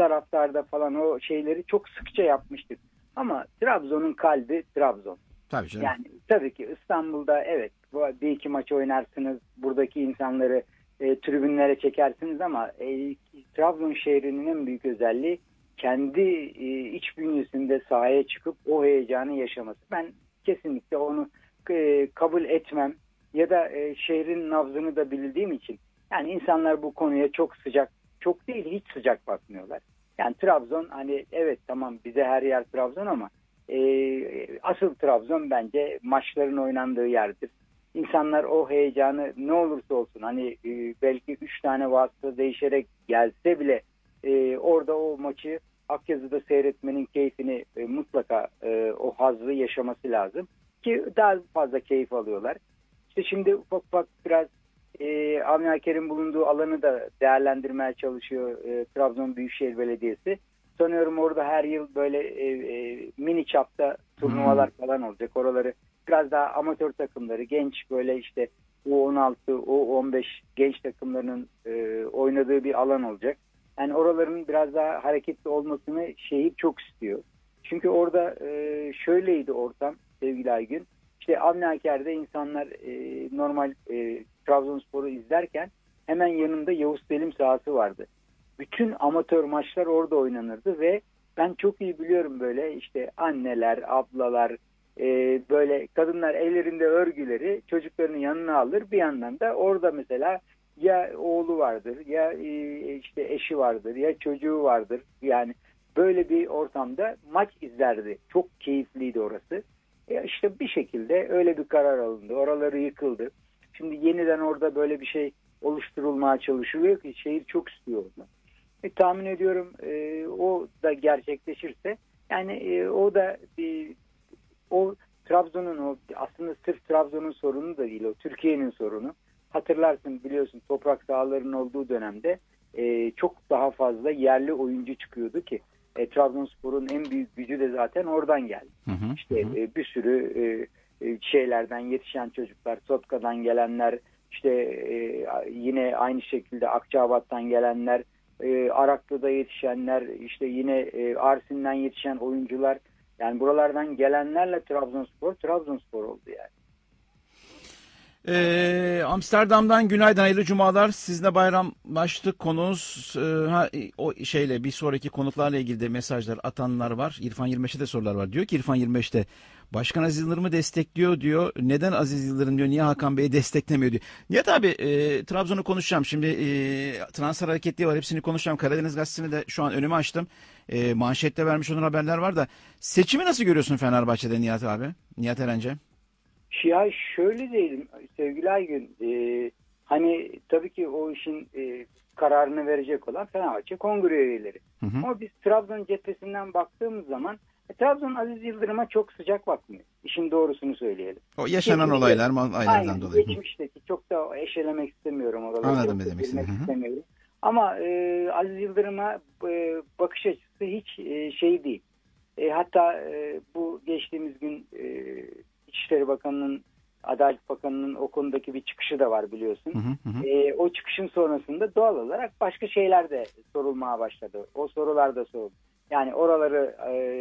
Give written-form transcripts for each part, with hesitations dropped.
taraftarda falan o şeyleri çok sıkça yapmıştık. Ama Trabzon'un kalbi Trabzon. Tabii canım. Yani tabii ki İstanbul'da evet bir iki maç oynarsınız. Buradaki insanları tribünlere çekersiniz ama Trabzon şehrinin en büyük özelliği kendi iç bünyesinde sahaya çıkıp o heyecanı yaşaması. Ben kesinlikle onu kabul etmem ya da şehrin nabzını da bildiğim için yani insanlar bu konuya çok sıcak, çok değil hiç sıcak bakmıyorlar. Yani Trabzon hani evet tamam bize her yer Trabzon ama asıl Trabzon bence maçların oynandığı yerdir. İnsanlar o heyecanı ne olursa olsun hani belki 3 tane vasıta değişerek gelse bile orada o maçı Akyazı'da seyretmenin keyfini mutlaka o hazzı yaşaması lazım ki daha fazla keyif alıyorlar. İşte şimdi ufak ufak biraz Avni Aker'in bulunduğu alanı da değerlendirmeye çalışıyor Trabzon Büyükşehir Belediyesi. Sanıyorum orada her yıl böyle mini çapta turnuvalar falan olacak. Oraları biraz daha amatör takımları, genç böyle işte U16, U15 genç takımlarının oynadığı bir alan olacak. Yani oraların biraz daha hareketli olmasını şehir çok istiyor. Çünkü orada şöyleydi ortam sevgili Aygün. İşte Avni Aker'de insanlar normal Trabzonspor'u izlerken hemen yanında Yavuz Selim sahası vardı. Bütün amatör maçlar orada oynanırdı ve ben çok iyi biliyorum böyle işte anneler, ablalar, böyle kadınlar ellerinde örgüleri çocuklarının yanına alır. Bir yandan da orada mesela ya oğlu vardır ya işte eşi vardır ya çocuğu vardır. Yani böyle bir ortamda maç izlerdi. Çok keyifliydi orası. İşte bir şekilde öyle bir karar alındı. Oraları yıkıldı. Şimdi yeniden orada böyle bir şey oluşturulmaya çalışılıyor ki şehir çok istiyor onu. Tahmin ediyorum o da gerçekleşirse yani o da o Trabzon'un o aslında sırf Trabzon'un sorunu da değil o Türkiye'nin sorunu. Hatırlarsın biliyorsun toprak sahalarının olduğu dönemde çok daha fazla yerli oyuncu çıkıyordu ki Trabzonspor'un en büyük gücü de zaten oradan geldi. Bir sürü şeylerden yetişen çocuklar, Sotka'dan gelenler, işte yine aynı şekilde Akçabat'tan gelenler, Araklı'da yetişenler, işte yine Arsin'den yetişen oyuncular. Yani buralardan gelenlerle Trabzonspor oldu yani. Amsterdam'dan günaydın, hayırlı cumalar. Sizinle bayramlaştık. Konumuz o şeyle bir sonraki konuklarla ilgili de mesajlar atanlar var. İrfan 25'te de sorular var. Diyor ki İrfan 25'te Başkan Aziz Yıldırım'ı destekliyor diyor. Neden Aziz Yıldırım diyor, niye Hakan Bey'i desteklemiyor diyor. Nihat abi Trabzon'u konuşacağım. Şimdi transfer hareketliği var, hepsini konuşacağım. Karadeniz Gazetesi'ni de şu an önüme açtım. Manşette vermiş olan haberler var da. Seçimi nasıl görüyorsun Fenerbahçe'de Nihat abi? Nihat Erence. Ya şöyle diyelim sevgili Aygün, hani tabii ki o işin kararını verecek olan Fenerbahçe kongre üyeleri. Ama biz Trabzon cephesinden baktığımız zaman Trabzon Aziz Yıldırım'a çok sıcak bakmıyor. İşin doğrusunu söyleyelim. O yaşanan olaylardan dolayı. Geçmişteki çok da eşelemek istemiyorum oraları. Anladım ne demek istediğini. Ama Aziz Yıldırım'a bakış açısı hiç şey değil. Hatta bu geçtiğimiz gün İçişleri Bakanı'nın, Adalet Bakanı'nın o konudaki bir çıkışı da var biliyorsun. O çıkışın sonrasında doğal olarak başka şeyler de sorulmaya başladı. O sorular da soruldu. Yani oraları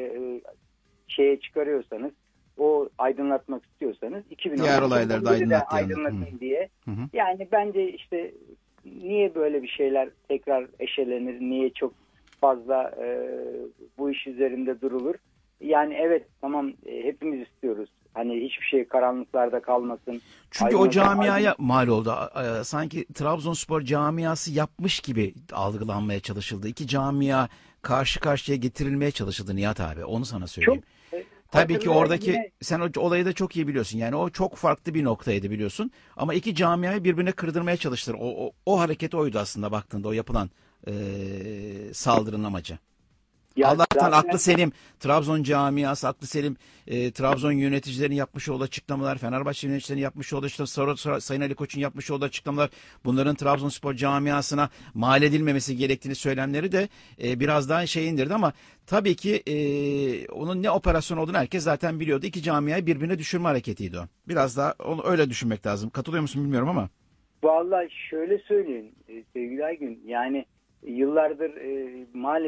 şeye çıkarıyorsanız, o aydınlatmak istiyorsanız 2010'da da aydınlatın diye. Yani bence işte niye böyle bir şeyler tekrar eşelenir, niye çok fazla bu iş üzerinde durulur? Yani evet tamam hepimiz istiyoruz. Hani hiçbir şey karanlıklarda kalmasın. Çünkü o camiaya mal oldu. Sanki Trabzonspor camiası yapmış gibi algılanmaya çalışıldı. İki camia karşı karşıya getirilmeye çalışıldı Nihat abi. Onu sana söyleyeyim. Tabii ki oradaki sen o olayı da çok iyi biliyorsun. Yani o çok farklı bir noktaydı biliyorsun. Ama iki camiayı birbirine kırdırmaya çalıştılar. O hareket oydu aslında baktığında o yapılan saldırının amacı. Ya Allah'tan aklı selim Trabzon camiası, aklı selim Trabzon yöneticilerin yapmış olduğu açıklamalar, Fenerbahçe yöneticilerinin yapmış olduğu işte Sayın Ali Koç'un yapmış olduğu açıklamalar, bunların Trabzonspor camiasına mal edilmemesi gerektiğini söylemleri de biraz daha indirdi ama tabii ki onun ne operasyon olduğunu herkes zaten biliyordu. İki camiayı birbirine düşürme hareketiydi o. Biraz daha onu öyle düşünmek lazım. Katılıyor musun bilmiyorum ama. Vallahi şöyle söyleyeyim sevgili Aygün, yani yıllardır maalesef